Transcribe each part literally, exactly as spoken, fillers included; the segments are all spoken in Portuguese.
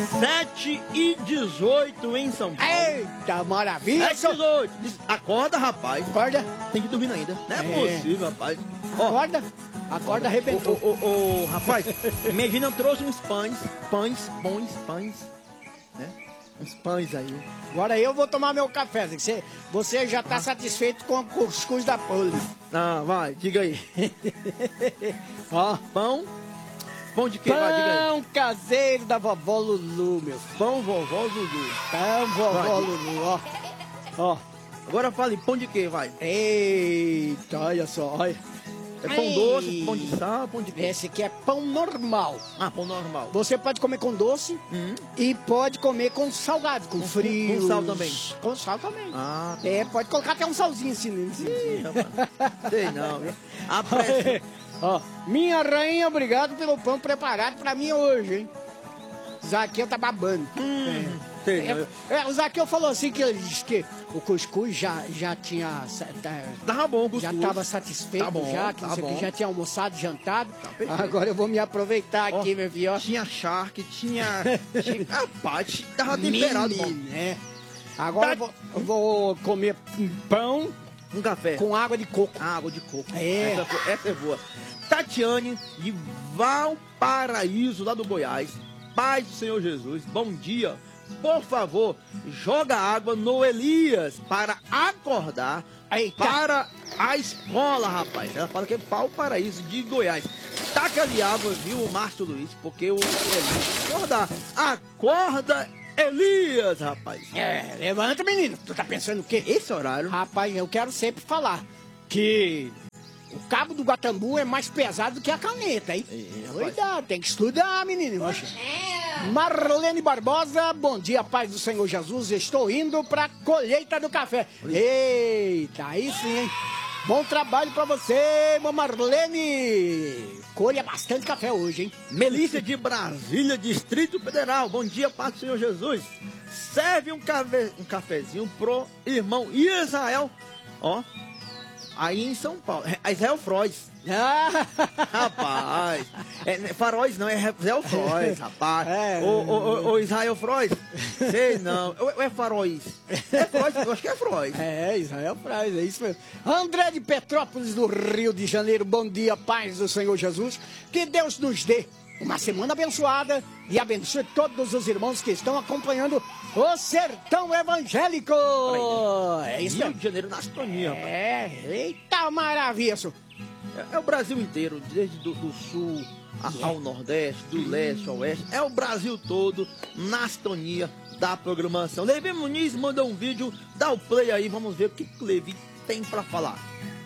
sete e dezoito em São Paulo. Eita, maravilha! sete e dezoito. Acorda, rapaz. Acorda. Tem que dormir ainda. Não é, É. possível, rapaz. Ó, Acorda. Acorda, arrebentou. Ô, ô, ô, rapaz, imagina, eu trouxe uns pães, pães, pães, pães, né? Uns pães aí. Agora eu vou tomar meu café. Você, você já tá satisfeito com o cuscuz da Poli. Ah, vai, diga aí. Ó, Pão, pão de quê? Vai, diga aí. pão caseiro da vovó Lulu, meu filho. Pão, vovó, Dudu. Pão, vovó Vai. Lulu, ó. Ó. Agora fale, pão de quê, vai? Eita, olha só, olha. É pão Ai. doce, pão de sal, pão de quê? Esse aqui é pão normal. Ah, pão normal. Você pode comer com doce Hum. e pode comer com salgado, com, Com- frio. com sal também? Com sal também. Ah, É, pode colocar até um salzinho assim. né? sim, rapaz. Sei não, viu? A pressa. Ó, minha rainha, obrigado pelo pão preparado pra mim hoje, hein? Zaqueu tá babando. Hum, sei não. É, é, o Zaqueu falou assim que ele disse que o cuscuz já, já tinha. Tá, Tava bom, cuscuz. já estava satisfeito, Tá bom, já, que não tá sei o que, bom. já tinha almoçado, jantado. perfeito. Agora eu vou me aproveitar Ó, aqui, meu filho. ó. Tinha charque, tinha... tinha... Rapaz, tava temperado, bom. Menino, né? Agora Tá- eu vou, eu vou comer um pão Um café. com água de coco. Água de coco. É. Essa, foi- essa é boa. Tatiane, de Valparaíso, lá do Goiás. Paz do Senhor Jesus, bom dia. Por favor, joga água no Elias para acordar Eita. para a escola, rapaz. Ela fala que é Valparaíso, de Goiás. Taca ali água, viu, Márcio Luiz, porque o Elias acordar. Acorda, Elias, rapaz. É, levanta, menino. Tu tá pensando o quê? Esse horário... Rapaz, eu quero sempre falar que o cabo do Guatambu é mais pesado do que a caneta, hein? É, rapaz. Cuidado, tem que estudar, menino. Oxe. Marlene Barbosa, bom dia, paz do Senhor Jesus. Estou indo pra colheita do café. Eita, aí sim, hein? Bom trabalho pra você, Marlene. Colha bastante café hoje, hein? Melícia de Brasília, Distrito Federal. Bom dia, paz do Senhor Jesus. Serve um, café, um cafezinho pro irmão Israel. Ó, aí em São Paulo. É Israel Frois. Ah, Rapaz. É, não é Faróis não, é Israel Frois, rapaz. É. Ô, ô, ô, ô, Israel Frois. Sei não. Ou é Faróis? É Frois, eu acho que é Frois. é, Israel Fraz, é isso mesmo. André de Petrópolis, do Rio de Janeiro, bom dia, paz do Senhor Jesus. Que Deus nos dê uma semana abençoada e abençoe todos os irmãos que estão acompanhando o Sertão Evangélico. É isso Rio mesmo. de Janeiro na sintonia, rapaz. É, eita maravilha, isso. É, é o Brasil inteiro, desde do, do sul a- ao nordeste, do leste ao oeste. É o Brasil todo na sintonia da programação. Levi Muniz manda um vídeo, dá o play aí, vamos ver o que o Levi tem pra falar.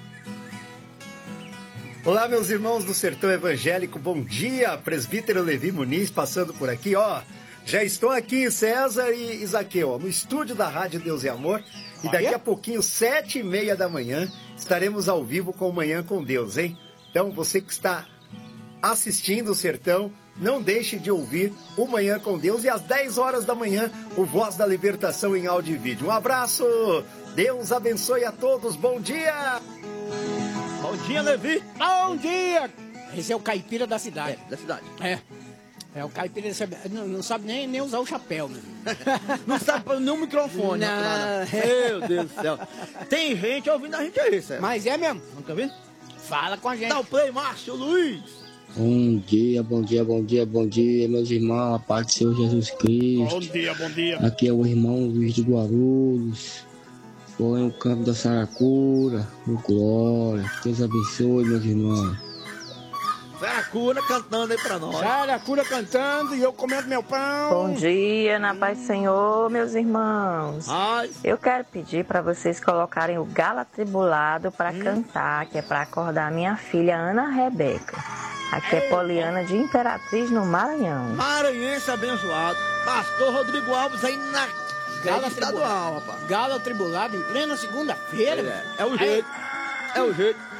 Olá, meus irmãos do Sertão Evangélico, bom dia, presbítero Levi Muniz passando por aqui, ó. Já estou aqui, César e Isaqueu, ó, no estúdio da Rádio Deus e Amor. E daqui a pouquinho, sete e meia da manhã, estaremos ao vivo com Manhã com Deus, hein? Então, você que está assistindo o Sertão, não deixe de ouvir o Manhã com Deus e às dez horas da manhã, o Voz da Libertação em áudio e vídeo. Um abraço, Deus abençoe a todos, bom dia! Bom dia, Levi. Bom dia. Esse é o caipira da cidade. É, da cidade. É. É o caipira da cidade. Não, não sabe nem, nem usar o chapéu, meu. Não sabe nem o microfone. Não. Nada. Meu Deus do céu. Tem gente ouvindo a gente aí, César. Mas é mesmo. Nunca viu? Fala com a gente. Dá o play, Márcio Luiz. Bom dia, bom dia, bom dia, bom dia, meus irmãos, a paz do Senhor Jesus Cristo. dia, bom dia. Aqui é o irmão Luiz de Guarulhos, estou em o campo da Saracura, o Glória, Deus abençoe, meus irmãos. Saracura cantando aí pra nós. Saracura cantando e eu comendo meu pão. Bom dia, na paz do Senhor, meus irmãos. Ai, Eu quero pedir para vocês colocarem o Galo Atribulado para Hum. cantar, que é para acordar minha filha Ana Rebeca. Aqui é Poliana de Imperatriz, no Maranhão. maranhense abençoado. Pastor Rodrigo Alves aí na Galo rede estadual, rapaz. Galo atribulado em plena segunda-feira. É, é o jeito. É o jeito.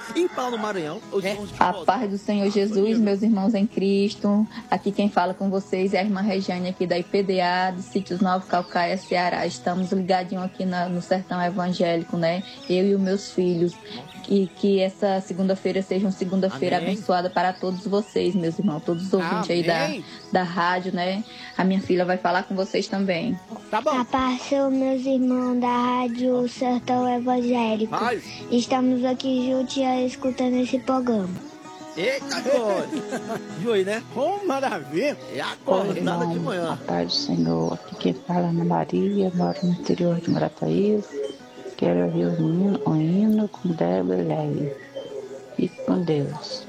E para no Maranhão, os É. irmãos de A Codó. paz do Senhor Jesus, meus irmãos em Cristo. Aqui quem fala com vocês é a irmã Regiane aqui da I P D A, do Sítios Nova Calcaia, Ceará. Estamos ligadinhos aqui na, no sertão evangélico, né? Eu e os meus filhos. E que essa segunda-feira seja uma segunda-feira Amém. abençoada para todos vocês, meus irmãos. Todos os ouvintes aí da, Amém. da rádio, né? A minha filha vai falar com vocês também. Tá bom. A paz são meus irmãos da Rádio Sertão Evangélico. Paz. Estamos aqui juntos escutando esse programa. Eita, glória. Viu aí, né? Oh, maravilha. É acordada de manhã. Paz do Senhor, aqui quem fala é Ana Maria, moro no interior de Marataízes. Quero ouvir o hino, o hino com Débora e Leia. Fique com Deus.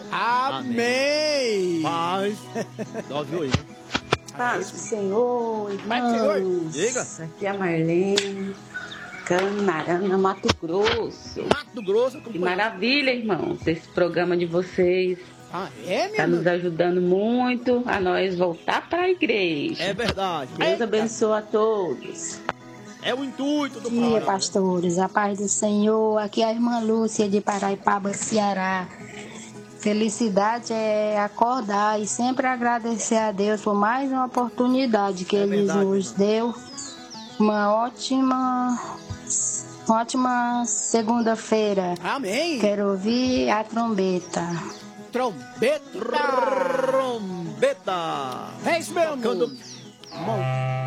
Amém. Paz. Ó, viu aí, né? Paz do Senhor, Paz do Senhor. irmãos. Diga. Aqui é a Marlene, Canarana, Mato Grosso. Mato Grosso, Que acompanhando. maravilha, irmãos, esse programa de vocês. Ah, é, Está minha nos ajudando muito a nós voltar para a igreja. É verdade. Deus abençoe a todos. É o intuito do Bom dia, programa. pastores. A paz do Senhor. Aqui é a irmã Lúcia de Paraipaba, Ceará. Felicidade é acordar e sempre agradecer a Deus por mais uma oportunidade que É Ele verdade, nos deu. Uma ótima, ótima segunda-feira. Amém. Quero ouvir a trombeta. Trombeta. Trombeta. É isso mesmo. Tocando- Irmão.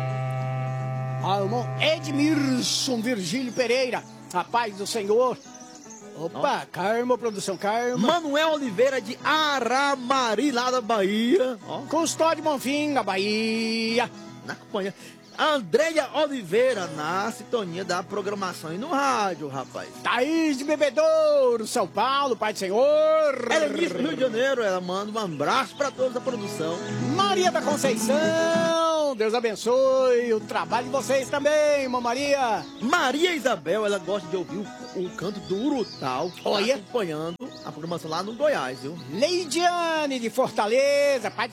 Ah, irmão Edmilson Virgílio Pereira. A paz do Senhor. Opa, Carmo, produção Carmo. Manuel Oliveira de Aramari, lá da Bahia. Ó, Custódio Bonfim, na Bahia. na companhia. Andréia Oliveira, na sintonia da programação e no rádio, rapaz. Thaís de Bebedouro, São Paulo, Pai do Senhor. Elenice do Rio de Janeiro, ela manda um abraço pra todos da produção. Maria da Conceição, Deus abençoe o trabalho de vocês também, irmã Maria. Maria Isabel, ela gosta de ouvir o, o canto do Urutau, que tá Olha. acompanhando a programação lá no Goiás, viu? Leidiane de Fortaleza, Pai do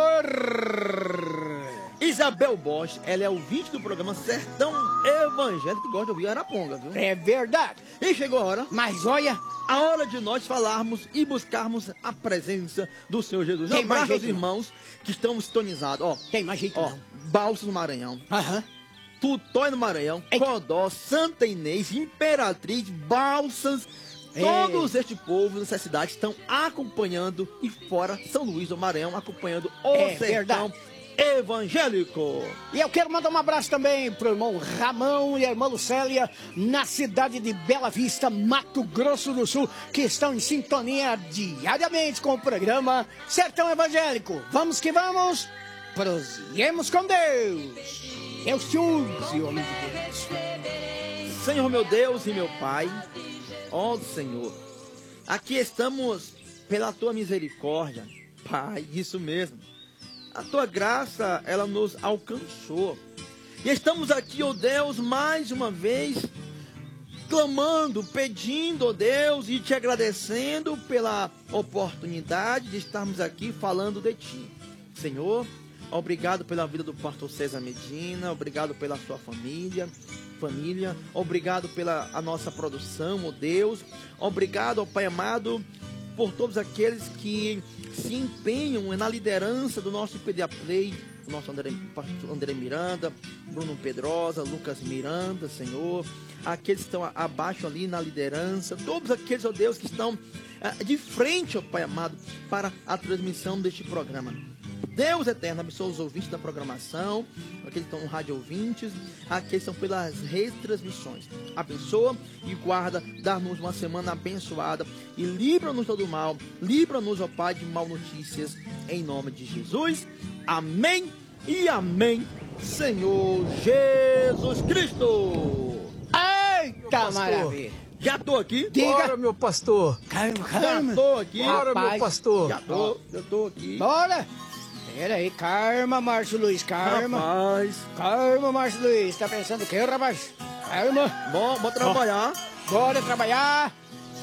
Senhor. Isabel Bosch, ela é ouvinte do programa Sertão Evangélico, que gosta de ouvir Araponga, viu? É verdade. E chegou a hora, Mas olha, a hora de nós falarmos e buscarmos a presença do Senhor Jesus. Tem Um mais abraço aos jeito, irmãos que estão sintonizados, ó. tem mais jeito Ó, não. Balsas no Maranhão, Aham. Tutói no Maranhão, Eita. Codó, Santa Inês, Imperatriz, Balsas. Ei. Todos este povo nessa cidade estão acompanhando e fora São Luís do Maranhão, acompanhando o É Sertão verdade. Evangélico. E eu quero mandar um abraço também pro irmão Ramão e a irmã Lucélia, na cidade de Bela Vista, Mato Grosso do Sul, que estão em sintonia diariamente com o programa Sertão Evangélico. Vamos que vamos, prosseguimos com Deus. Deus te use, homem de Deus. Senhor meu Deus e meu Pai, ó Senhor, aqui estamos pela Tua misericórdia, Pai, isso mesmo. A Tua graça, ela nos alcançou. E estamos aqui, ó Deus, mais uma vez, clamando, pedindo, ó Deus, e te agradecendo pela oportunidade de estarmos aqui falando de Ti. Senhor, obrigado pela vida do pastor César Medina, obrigado pela sua família, família, obrigado pela a nossa produção, ó Deus, obrigado, ó Pai amado, por todos aqueles que se empenham na liderança do nosso I P D A Play, o nosso André, pastor André Miranda, Bruno Pedrosa, Lucas Miranda, Senhor, aqueles que estão abaixo ali na liderança, todos aqueles, ó Deus, que estão ah, de frente, ó Pai amado, para a transmissão deste programa. Deus eterno, abençoa os ouvintes da programação, aqueles que estão no rádio ouvintes, aqueles que estão pelas retransmissões. Abençoa e guarda, dá-nos uma semana abençoada e livra-nos do mal, livra-nos, ó Pai, de mal notícias, em nome de Jesus. Amém e amém, Senhor Jesus Cristo. Eita, maravilha. Já tô aqui. Diga. Bora, meu pastor. Calma, Já calma. tô aqui. Bora, Rapaz, meu pastor. Já tô, eu tô aqui. Bora. Pera aí, calma, Márcio Luiz, calma. Rapaz, Calma, Márcio Luiz, tá pensando o quê, rapaz? Calma. bom, vou trabalhar. Bora trabalhar.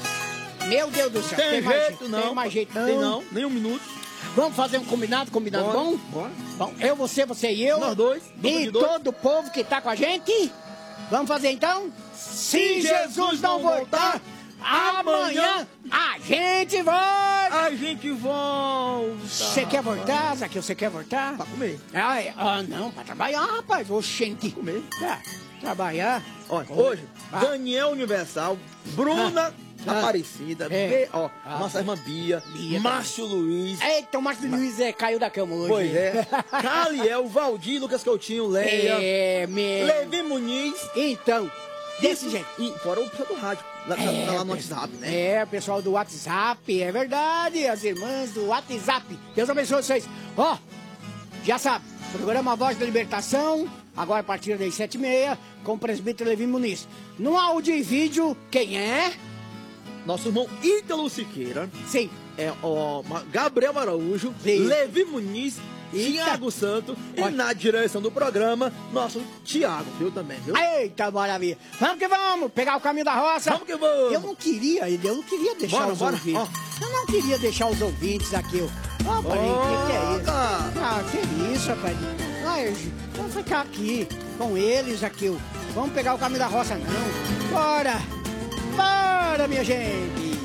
Meu Deus do céu, Tem, mais jeito não. Tem mais jeito não. Tem não, nem um minuto. Vamos fazer um combinado, combinado Bora, bom? bora. Bom, eu, você, você e eu. Nós dois, dupla E de dois. todo o povo que tá com a gente. Vamos fazer então? Se Jesus não voltar, Amanhã a gente volta! A gente volta! Você quer voltar, Zaqueu? Você quer voltar? Pra comer. Ah, é- ah, não, pra trabalhar, rapaz. Oxente. Pra comer. É, trabalhar. Olha, Como? hoje, Ah. Daniel Universal, Bruna Ah. Aparecida, É. Bê- ó, Ah. nossa irmã Bia, Bia Márcio Luiz, Eita, o Márcio Luiz é, caiu da cama hoje. pois é, Caliel, Valdir, Lucas Coutinho, Leia, É, mesmo. Levi Muniz, Então, desse jeito. e fora o pessoal do rádio, lá, tá- É, tá lá no pessoal. WhatsApp, né? É, pessoal do WhatsApp, é verdade, as irmãs do WhatsApp. Deus abençoe vocês. Ó, já sabe, programa Voz da Libertação, agora a partir das sete e meia, com o presbítero Levi Muniz. No áudio e vídeo, quem é? Nosso irmão Ítalo Siqueira, Sim. é, ó, Ma- Gabriel Araújo, Sim. Levi Muniz, Eita. Tiago Santo e Olha. na direção do programa, nosso Tiago, viu também, viu? Eita, maravilha. Vamos que vamos, pegar o caminho da roça. Vamos que vamos. Eu não queria, eu não queria deixar Bora, os bora, ouvintes. ó. Eu não queria deixar os ouvintes aqui. Ó, oh, pai, o que, que é isso? Tá. Ah, que isso, rapaz? Ai, vamos ficar aqui com eles aqui. Vamos pegar o caminho da roça, não. Bora! Bora, minha gente!